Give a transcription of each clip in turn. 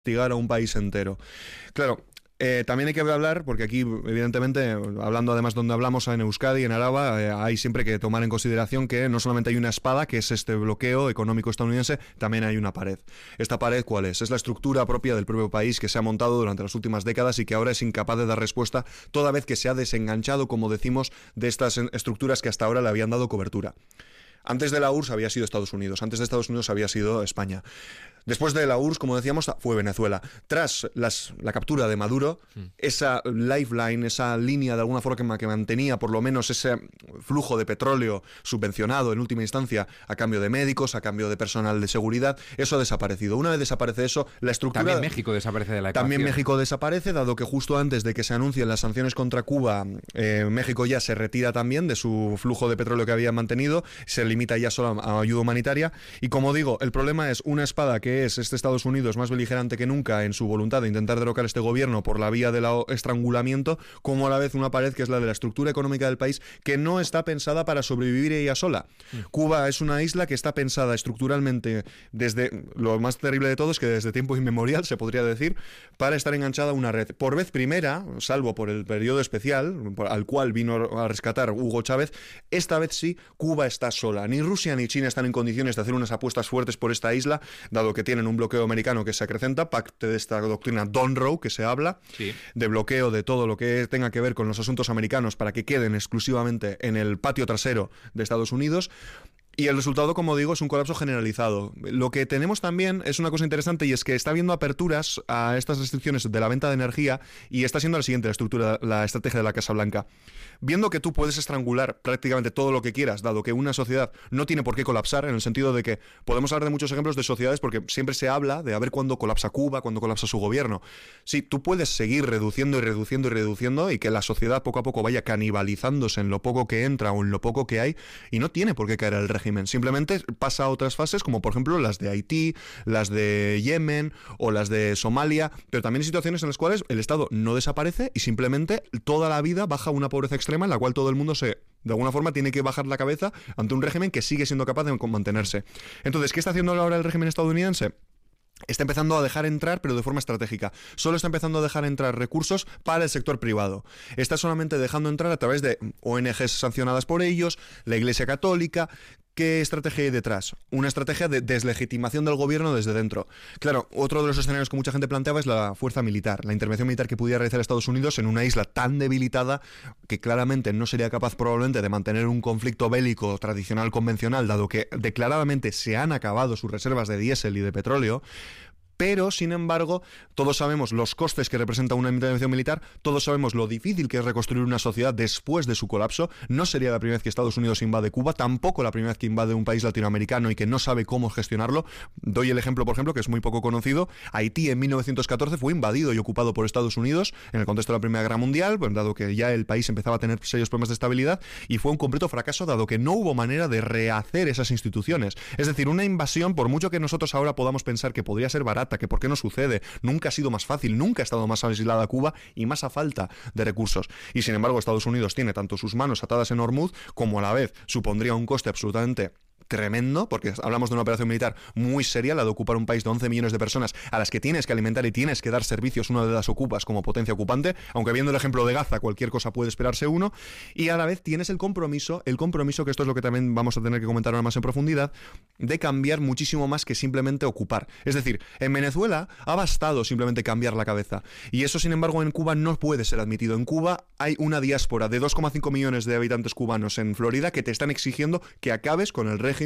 castigar a un país entero. Claro. También hay que hablar, porque aquí, evidentemente, hablando además donde hablamos en Euskadi, en Araba, hay siempre que tomar en consideración que no solamente hay una espada, que es este bloqueo económico estadounidense, también hay una pared. ¿Esta pared cuál es? Es la estructura propia del propio país que se ha montado durante las últimas décadas y que ahora es incapaz de dar respuesta toda vez que se ha desenganchado, como decimos, de estas estructuras que hasta ahora le habían dado cobertura. Antes de la URSS había sido Estados Unidos, antes de Estados Unidos había sido España. Después de la URSS, como decíamos, fue Venezuela. Tras la captura de Maduro, esa lifeline, esa línea de alguna forma que mantenía por lo menos ese flujo de petróleo subvencionado en última instancia a cambio de médicos, a cambio de personal de seguridad, eso ha desaparecido. Una vez desaparece eso, la estructura... También México desaparece de la ecuación. También México desaparece, dado que justo antes de que se anuncien las sanciones contra Cuba, México ya se retira también de su flujo de petróleo que había mantenido, se limita ya solo a ayuda humanitaria. Y como digo, el problema es una espada que es este Estados Unidos más beligerante que nunca en su voluntad de intentar derrocar este gobierno por la vía del estrangulamiento, como a la vez una pared que es la de la estructura económica del país, que no está pensada para sobrevivir ella sola. Cuba es una isla que está pensada estructuralmente desde, lo más terrible de todo es que desde tiempo inmemorial, se podría decir, para estar enganchada a una red. Por vez primera, salvo por el periodo especial al cual vino a rescatar Hugo Chávez, esta vez sí, Cuba está sola. Ni Rusia ni China están en condiciones de hacer unas apuestas fuertes por esta isla, dado que tienen un bloqueo americano que se acrecenta, parte de esta doctrina Monroe que se habla, sí, de bloqueo de todo lo que tenga que ver con los asuntos americanos para que queden exclusivamente en el patio trasero de Estados Unidos. Y el resultado, como digo, es un colapso generalizado. Lo que tenemos también es una cosa interesante, y es que está habiendo aperturas a estas restricciones de la venta de energía, y está siendo la siguiente la estructura, la estrategia de la Casa Blanca. Viendo que tú puedes estrangular prácticamente todo lo que quieras, dado que una sociedad no tiene por qué colapsar, en el sentido de que podemos hablar de muchos ejemplos de sociedades, porque siempre se habla de a ver cuándo colapsa Cuba, cuándo colapsa su gobierno. Sí, tú puedes seguir reduciendo y reduciendo y reduciendo, y que la sociedad poco a poco vaya canibalizándose en lo poco que entra o en lo poco que hay, y no tiene por qué caer el régimen. Simplemente pasa a otras fases, como por ejemplo las de Haití, las de Yemen o las de Somalia, pero también hay situaciones en las cuales el Estado no desaparece y simplemente toda la vida baja una pobreza extrema en la cual todo el mundo de alguna forma tiene que bajar la cabeza ante un régimen que sigue siendo capaz de mantenerse. Entonces, ¿qué está haciendo ahora el régimen estadounidense? Está empezando a dejar entrar, pero de forma estratégica. Solo está empezando a dejar entrar recursos para el sector privado. Está solamente dejando entrar a través de ONGs sancionadas por ellos, la Iglesia Católica. ¿Qué estrategia hay detrás? Una estrategia de deslegitimación del gobierno desde dentro. Claro, otro de los escenarios que mucha gente planteaba es la fuerza militar, la intervención militar que pudiera realizar Estados Unidos en una isla tan debilitada que claramente no sería capaz probablemente de mantener un conflicto bélico tradicional convencional, dado que declaradamente se han acabado sus reservas de diésel y de petróleo. Pero, sin embargo, todos sabemos los costes que representa una intervención militar, todos sabemos lo difícil que es reconstruir una sociedad después de su colapso. No sería la primera vez que Estados Unidos invade Cuba, tampoco la primera vez que invade un país latinoamericano y que no sabe cómo gestionarlo. Doy el ejemplo, por ejemplo, que es muy poco conocido. Haití en 1914 fue invadido y ocupado por Estados Unidos en el contexto de la Primera Guerra Mundial, pues, dado que ya el país empezaba a tener serios problemas de estabilidad, y fue un completo fracaso dado que no hubo manera de rehacer esas instituciones. Es decir, una invasión, por mucho que nosotros ahora podamos pensar que podría ser barata, que por qué no sucede, nunca ha sido más fácil, nunca ha estado más aislada Cuba y más a falta de recursos. Y sin embargo, Estados Unidos tiene tanto sus manos atadas en Hormuz, como a la vez supondría un coste absolutamente tremendo, porque hablamos de una operación militar muy seria, la de ocupar un país de 11 millones de personas a las que tienes que alimentar y tienes que dar servicios una vez las ocupas como potencia ocupante, aunque viendo el ejemplo de Gaza, cualquier cosa puede esperarse uno, y a la vez tienes el compromiso, que esto es lo que también vamos a tener que comentar ahora más en profundidad, de cambiar muchísimo más que simplemente ocupar. Es decir, en Venezuela ha bastado simplemente cambiar la cabeza, y eso, sin embargo, en Cuba no puede ser admitido. En Cuba hay una diáspora de 2,5 millones de habitantes cubanos en Florida que te están exigiendo que acabes con el régimen,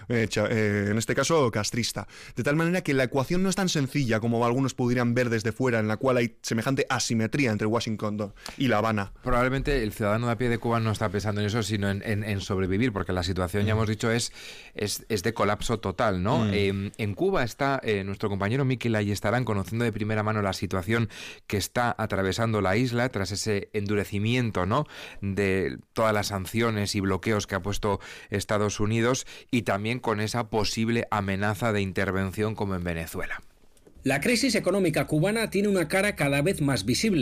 en este caso castrista, de tal manera que la ecuación no es tan sencilla como algunos pudieran ver desde fuera, en la cual hay semejante asimetría entre Washington y La Habana. Probablemente el ciudadano de a pie de Cuba no está pensando en eso, sino en sobrevivir, porque la situación, ya hemos dicho, es de colapso total, ¿no? En Cuba está nuestro compañero Mikel Ayestarán conociendo de primera mano la situación que está atravesando la isla tras ese endurecimiento, ¿no?, de todas las sanciones y bloqueos que ha puesto Estados Unidos, y también con esa posible amenaza de intervención como en Venezuela. La crisis económica cubana tiene una cara cada vez más visible,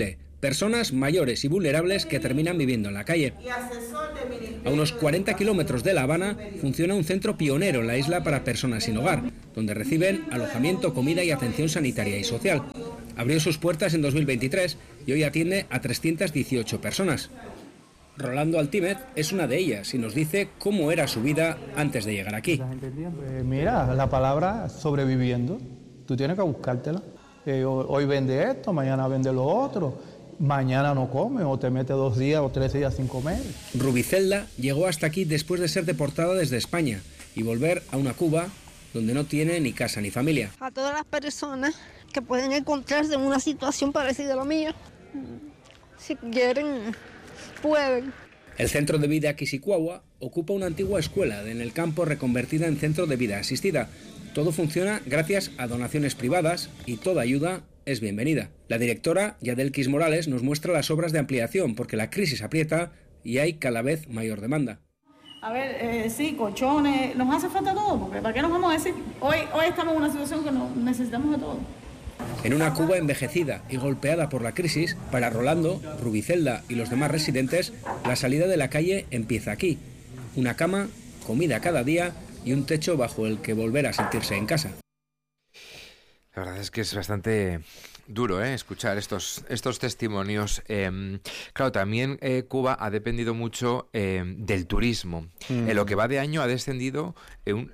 Personas mayores y vulnerables que terminan viviendo en la calle. A unos 40 kilómetros de La Habana funciona un centro pionero en la isla para personas sin hogar, donde reciben alojamiento, comida y atención sanitaria y social. Abrió sus puertas en 2023 y hoy atiende a 318 personas. Rolando Altímez es una de ellas y nos dice cómo era su vida antes de llegar aquí. Mira, la palabra sobreviviendo, tú tienes que buscártela. Hoy vende esto, mañana vende lo otro. Mañana no come o te mete 2 días o 3 días sin comer. Rubicelda llegó hasta aquí después de ser deportada desde España y volver a una Cuba donde no tiene ni casa ni familia. A todas las personas que pueden encontrarse en una situación parecida a la mía, si quieren, pueden. El centro de vida Quisicua ocupa una antigua escuela en el campo reconvertida en centro de vida asistida. Todo funciona gracias a donaciones privadas y toda ayuda es bienvenida. La directora, Yadelkis Morales, nos muestra las obras de ampliación porque la crisis aprieta y hay cada vez mayor demanda. A ver, sí, colchones, nos hace falta todo, porque ¿para qué nos vamos a decir? Hoy estamos en una situación que necesitamos de todo. En una Cuba envejecida y golpeada por la crisis, para Rolando, Rubicelda y los demás residentes, la salida de la calle empieza aquí. Una cama, comida cada día y un techo bajo el que volver a sentirse en casa. La verdad es que es bastante duro escuchar estos testimonios. Claro, también Cuba ha dependido mucho del turismo. En lo que va de año ha descendido un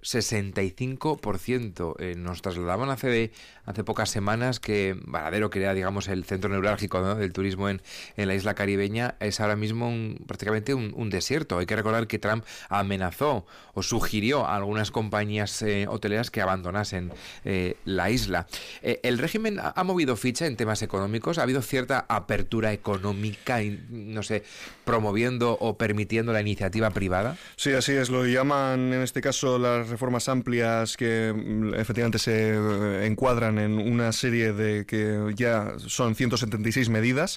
65%. Nos trasladaban hace pocas semanas que Varadero, que era, digamos, el centro neurálgico, ¿no?, del turismo en la isla caribeña, es ahora mismo prácticamente un desierto. Hay que recordar que Trump amenazó o sugirió a algunas compañías hoteleras que abandonasen la isla. ¿El régimen ha movido ficha en temas económicos? ¿Ha habido cierta apertura económica, no sé, promoviendo o permitiendo la iniciativa privada? Sí, así es. Lo llaman en este caso las reformas amplias, que efectivamente se encuadran en una serie de que ya son 176 medidas,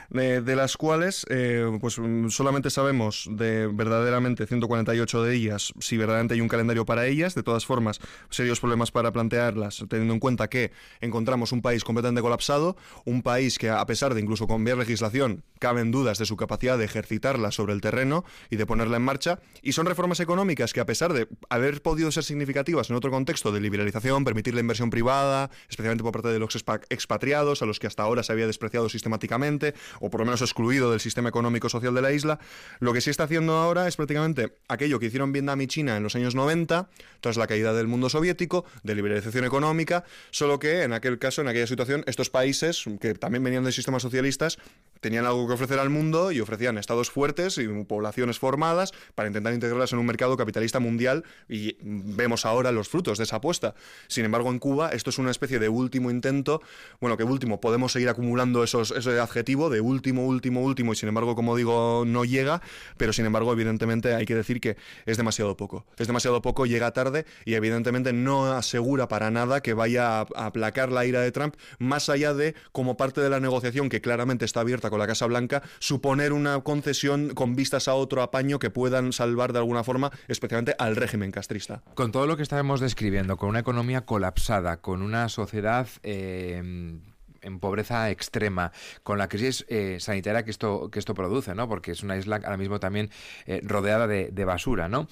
de las cuales pues solamente sabemos de verdaderamente 148 de ellas, si verdaderamente hay un calendario para ellas. De todas formas, serios problemas para plantearlas, teniendo en cuenta que encontramos un país completamente colapsado, un país que, a pesar de incluso cambiar legislación, caben dudas de su capacidad de ejercitarla sobre el terreno y de ponerla en marcha. Y son reformas económicas que, a pesar de haber podido ser significativas en otro contexto de liberalización, permitir la inversión privada, especialmente por parte de los expatriados, a los que hasta ahora se había despreciado sistemáticamente, o por lo menos excluido del sistema económico-social de la isla, lo que sí está haciendo ahora es prácticamente aquello que hicieron Vietnam y China en los años 90, tras la caída del mundo soviético, de liberalización económica, solo que en aquel caso, en aquella situación, estos países, que también venían de sistemas socialistas, tenían algo que ofrecer al mundo y ofrecían estados fuertes y poblaciones formadas para intentar integrarlas en un mercado capitalista mundial, y vemos ahora los frutos de esa apuesta. Sin embargo, en Cuba esto es una especie de último intento, bueno, que último, podemos seguir acumulando ese adjetivo de último, y sin embargo, como digo, no llega, pero sin embargo, evidentemente hay que decir que es demasiado poco, llega tarde y evidentemente no asegura para nada que vaya a aplacar la ira de Trump, más allá de, como parte de la negociación que claramente está abierta con la Casa Blanca, suponer una concesión con vistas a otro apaño que puedan salvar de alguna forma, especialmente al régimen castrista. Con todo lo que estábamos describiendo, con una economía colapsada, con una sociedad en pobreza extrema, con la crisis sanitaria que esto produce, ¿no? Porque es una isla ahora mismo también rodeada de basura, ¿no?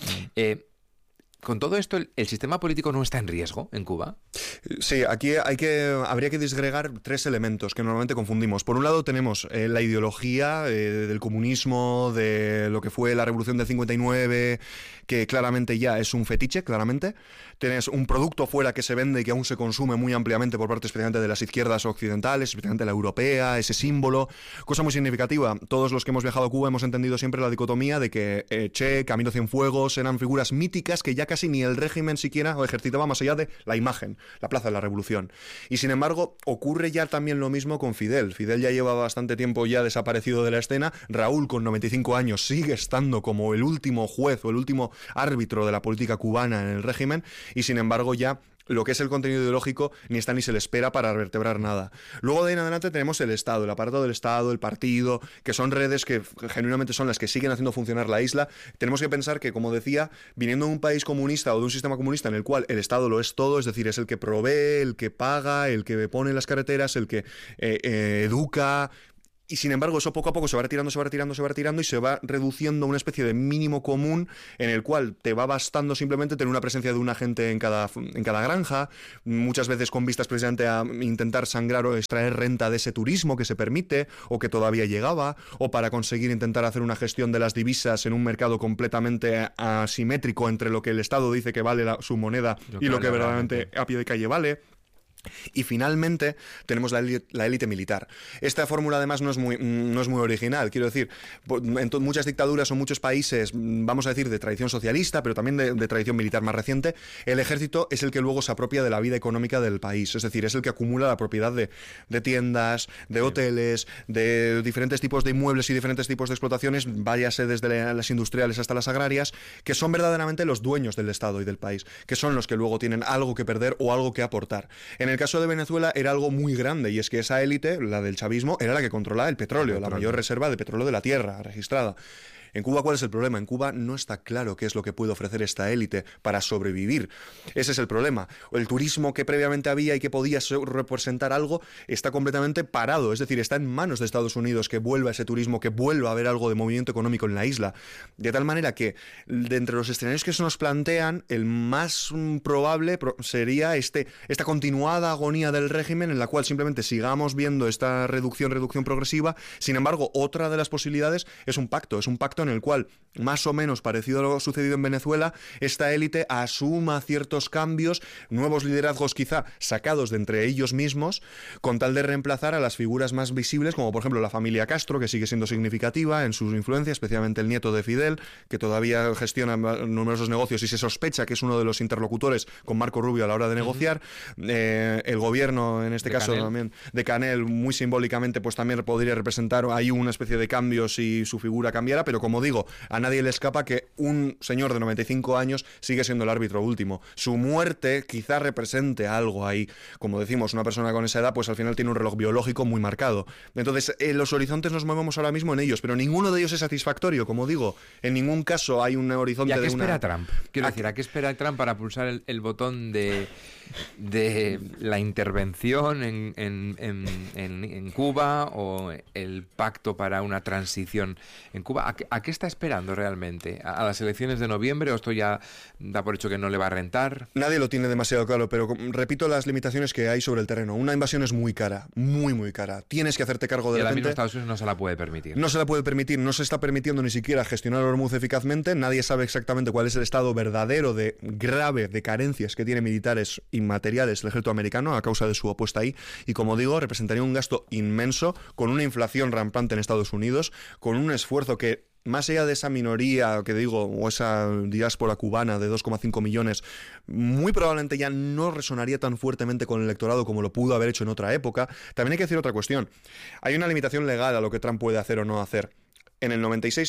Con todo esto, ¿el sistema político no está en riesgo en Cuba? Sí, aquí habría que disgregar 3 elementos que normalmente confundimos. Por un lado tenemos la ideología del comunismo, de lo que fue la Revolución del 59, que claramente ya es un fetiche, claramente. Tienes un producto fuera que se vende y que aún se consume muy ampliamente por parte especialmente de las izquierdas occidentales, especialmente la europea, ese símbolo. Cosa muy significativa. Todos los que hemos viajado a Cuba hemos entendido siempre la dicotomía de que Che, Camilo Cienfuegos eran figuras míticas que ya casi ni el régimen siquiera ejercitaba más allá de la imagen, la plaza de la Revolución. Y sin embargo, ocurre ya también lo mismo con Fidel. Fidel ya lleva bastante tiempo ya desaparecido de la escena. Raúl, con 95 años, sigue estando como el último juez o el último árbitro de la política cubana en el régimen, y sin embargo ya lo que es el contenido ideológico ni está ni se le espera para vertebrar nada. Luego de ahí en adelante tenemos el Estado, el aparato del Estado, el partido, que son redes que genuinamente son las que siguen haciendo funcionar la isla. Tenemos que pensar que, como decía, viniendo de un país comunista o de un sistema comunista en el cual el Estado lo es todo, es decir, es el que provee, el que paga, el que pone las carreteras, el que educa, Y sin embargo, eso poco a poco se va retirando y se va reduciendo a una especie de mínimo común en el cual te va bastando simplemente tener una presencia de un agente en cada granja, muchas veces con vistas precisamente a intentar sangrar o extraer renta de ese turismo que se permite o que todavía llegaba, o para conseguir intentar hacer una gestión de las divisas en un mercado completamente asimétrico entre lo que el Estado dice que vale su moneda y lo que verdaderamente a pie de calle vale. Y finalmente tenemos la élite militar. Esta fórmula además no es muy original, quiero decir, en muchas dictaduras o muchos países, vamos a decir, de tradición socialista, pero también de tradición militar más reciente, el ejército es el que luego se apropia de la vida económica del país, es decir, es el que acumula la propiedad de tiendas, de hoteles, de diferentes tipos de inmuebles y diferentes tipos de explotaciones, váyase desde las industriales hasta las agrarias, que son verdaderamente los dueños del Estado y del país, que son los que luego tienen algo que perder o algo que aportar. En el caso de Venezuela era algo muy grande, y es que esa élite, la del chavismo, era la que controlaba el petróleo, la mayor reserva de petróleo de la tierra registrada. En Cuba, ¿cuál es el problema? En Cuba no está claro qué es lo que puede ofrecer esta élite para sobrevivir. Ese es el problema. El turismo que previamente había y que podía representar algo está completamente parado. Es decir, está en manos de Estados Unidos que vuelva ese turismo, que vuelva a haber algo de movimiento económico en la isla. De tal manera que, de entre los escenarios que se nos plantean, el más probable sería esta continuada agonía del régimen, en la cual simplemente sigamos viendo esta reducción progresiva. Sin embargo, otra de las posibilidades es un pacto en el cual, más o menos parecido a lo sucedido en Venezuela, esta élite asuma ciertos cambios, nuevos liderazgos quizá sacados de entre ellos mismos, con tal de reemplazar a las figuras más visibles, como por ejemplo la familia Castro, que sigue siendo significativa en sus influencias, especialmente el nieto de Fidel, que todavía gestiona numerosos negocios y se sospecha que es uno de los interlocutores con Marco Rubio a la hora de negociar. El gobierno, en este caso también de Canel, muy simbólicamente, pues también podría representar ahí una especie de cambio si su figura cambiara, pero como digo, a nadie le escapa que un señor de 95 años sigue siendo el árbitro último. Su muerte quizá represente algo ahí. Como decimos, una persona con esa edad pues al final tiene un reloj biológico muy marcado. Entonces, los horizontes nos movemos ahora mismo en ellos, pero ninguno de ellos es satisfactorio, como digo. En ningún caso hay un horizonte de una... ¿Y a qué espera Trump? Quiero decir, ¿a qué espera Trump para pulsar el botón de la intervención en Cuba, o el pacto para una transición en Cuba? ¿A qué está esperando realmente? ¿A las elecciones de noviembre, o esto ya da por hecho que no le va a rentar? Nadie lo tiene demasiado claro, pero repito las limitaciones que hay sobre el terreno. Una invasión es muy cara, muy cara. Tienes que hacerte cargo de la gente. Y ahora mismo Estados Unidos no se la puede permitir. No se la puede permitir, no se está permitiendo ni siquiera gestionar Hormuz eficazmente. Nadie sabe exactamente cuál es el estado verdadero grave de carencias que tiene militares inmateriales el ejército americano a causa de su apuesta ahí. Y como digo, representaría un gasto inmenso, con una inflación rampante en Estados Unidos, con un esfuerzo que, más allá de esa minoría que digo, o esa diáspora cubana de 2,5 millones, muy probablemente ya no resonaría tan fuertemente con el electorado como lo pudo haber hecho en otra época. También hay que decir otra cuestión. Hay una limitación legal a lo que Trump puede hacer o no hacer. En el 97,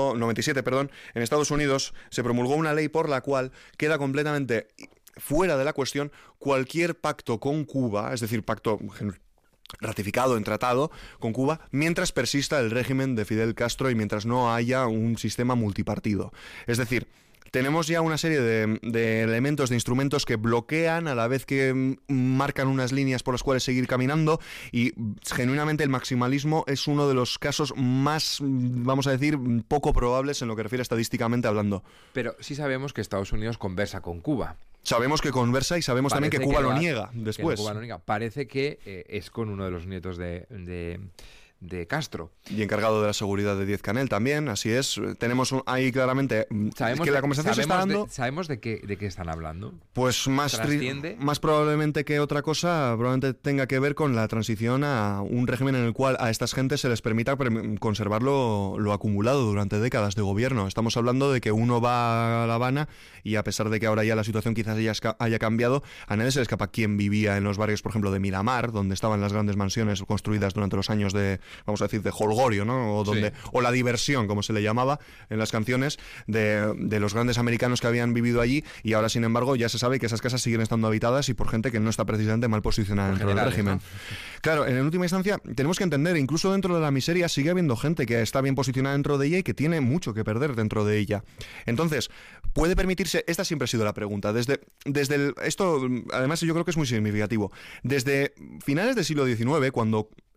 en Estados Unidos se promulgó una ley por la cual queda completamente fuera de la cuestión cualquier pacto con Cuba, es decir, pacto ratificado en tratado con Cuba, mientras persista el régimen de Fidel Castro y mientras no haya un sistema multipartido. Es decir, tenemos ya una serie de elementos, de instrumentos que bloquean a la vez que marcan unas líneas por las cuales seguir caminando, y genuinamente el maximalismo es uno de los casos más, vamos a decir, poco probables en lo que refiere estadísticamente hablando. Pero sí sabemos que Estados Unidos conversa con Cuba. Sabemos que conversa y sabemos también que Cuba lo niega después. Cuba lo niega. Parece que es con uno de los nietos de Castro. Y encargado de la seguridad de Díaz-Canel también, así es. Tenemos ahí claramente que la conversación se está dando. ¿Sabemos de qué están hablando? Pues más probablemente que otra cosa, probablemente tenga que ver con la transición a un régimen en el cual a estas gentes se les permita conservar lo acumulado durante décadas de gobierno. Estamos hablando de que uno va a La Habana y, a pesar de que ahora ya la situación quizás haya cambiado, a nadie se le escapa quién vivía en los barrios, por ejemplo, de Miramar, donde estaban las grandes mansiones construidas durante los años de, vamos a decir, de holgorio, ¿no? O la diversión, como se le llamaba en las canciones, de los grandes americanos que habían vivido allí, y ahora, sin embargo, ya se sabe que esas casas siguen estando habitadas y por gente que no está precisamente mal posicionada dentro del régimen. ¿No? Claro, en última instancia, tenemos que entender, incluso dentro de la miseria sigue habiendo gente que está bien posicionada dentro de ella y que tiene mucho que perder dentro de ella. Entonces, ¿puede permitirse? Esta siempre ha sido la pregunta. Esto, además, yo creo que es muy significativo. Desde finales del siglo XIX, cuando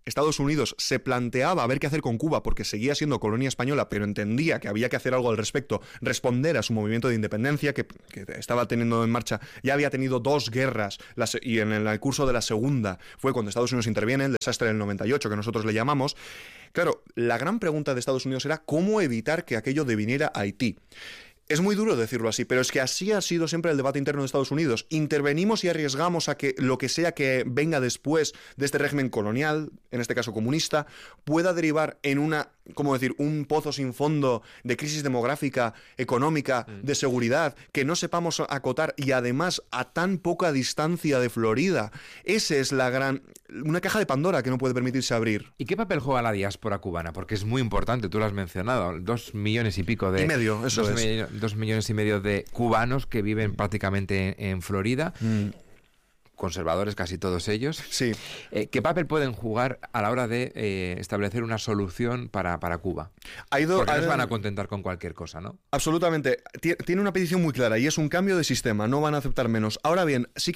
Estados Unidos se planteaba a ver qué hacer con Cuba porque seguía siendo colonia española, pero entendía que había que hacer algo al respecto, responder a su movimiento de independencia que estaba teniendo en marcha. Ya había tenido 2 guerras y en el curso de la segunda fue cuando Estados Unidos interviene, el desastre del 98 que nosotros le llamamos. Claro, la gran pregunta de Estados Unidos era cómo evitar que aquello deviniera Haití. Es muy duro decirlo así, pero es que así ha sido siempre el debate interno de Estados Unidos. Intervenimos y arriesgamos a que lo que sea que venga después de este régimen colonial, en este caso comunista, pueda derivar en un pozo sin fondo de crisis demográfica, económica, de seguridad, que no sepamos acotar y además a tan poca distancia de Florida. Esa es una caja de Pandora que no puede permitirse abrir. ¿Y qué papel juega la diáspora cubana? Porque es muy importante, tú lo has mencionado, 2 millones y pico de... Y medio, eso es. 2 millones y medio de cubanos que viven prácticamente en Florida, conservadores casi todos ellos. Sí. ¿Qué papel pueden jugar a la hora de establecer una solución para Cuba? Porque no se van a contentar con cualquier cosa, ¿no? Absolutamente. Tiene una petición muy clara y es un cambio de sistema, no van a aceptar menos. Ahora bien, sí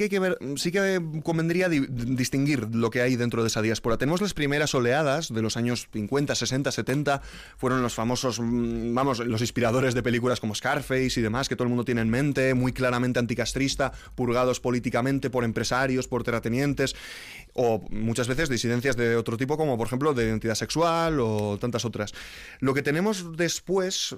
que convendría distinguir lo que hay dentro de esa diáspora. Tenemos las primeras oleadas de los años 50, 60, 70, fueron los famosos, los inspiradores de películas como Scarface y demás, que todo el mundo tiene en mente, muy claramente anticastrista, purgados políticamente por empresarios, por terratenientes, o muchas veces disidencias de otro tipo, como por ejemplo de identidad sexual o tantas otras. Lo que tenemos después,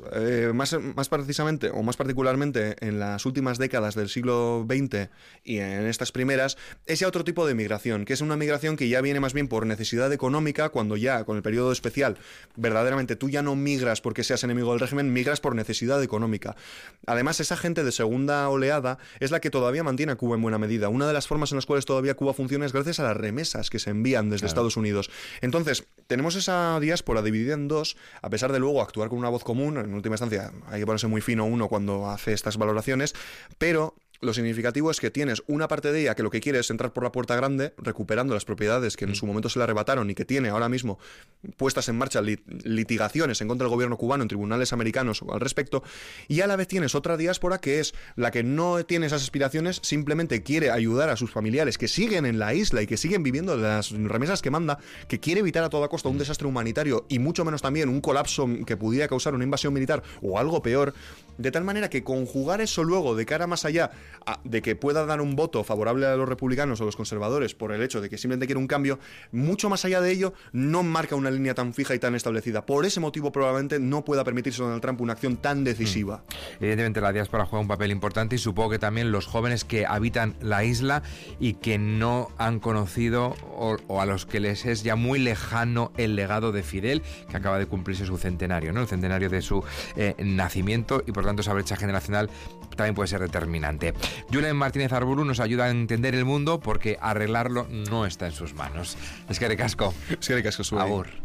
más precisamente o más particularmente en las últimas décadas del siglo XX y en estas primeras, es ya otro tipo de migración, que es una migración que ya viene más bien por necesidad económica, cuando ya con el periodo especial verdaderamente tú ya no migras porque seas enemigo del régimen, migras por necesidad económica. Además, esa gente de segunda oleada es la que todavía mantiene a Cuba en buena medida. Una de las formas en las cuales todavía Cuba funciona es gracias a las remesas que se envían desde Estados Unidos. Entonces, tenemos esa diáspora dividida en 2, a pesar de luego actuar con una voz común. En última instancia, hay que ponerse muy fino uno cuando hace estas valoraciones, pero lo significativo es que tienes una parte de ella que lo que quiere es entrar por la puerta grande, recuperando las propiedades que en su momento se le arrebataron y que tiene ahora mismo puestas en marcha litigaciones en contra del gobierno cubano en tribunales americanos al respecto, y a la vez tienes otra diáspora que es la que no tiene esas aspiraciones, simplemente quiere ayudar a sus familiares que siguen en la isla y que siguen viviendo las remesas que manda, que quiere evitar a toda costa un desastre humanitario y mucho menos también un colapso que pudiera causar una invasión militar o algo peor, de tal manera que conjugar eso luego de cara más allá de que pueda dar un voto favorable a los republicanos o los conservadores por el hecho de que simplemente quiere un cambio, mucho más allá de ello, no marca una línea tan fija y tan establecida. Por ese motivo probablemente no pueda permitirse Donald Trump una acción tan decisiva. Evidentemente la diáspora juega un papel importante y supongo que también los jóvenes que habitan la isla y que no han conocido o a los que les es ya muy lejano el legado de Fidel, que acaba de cumplirse su centenario, ¿no? El centenario de su nacimiento, y por tanto esa brecha generacional también puede ser determinante. Julen Martínez Arburu nos ayuda a entender el mundo porque arreglarlo no está en sus manos. Eskerrik asko. Eskerrik asko zuei. Agur.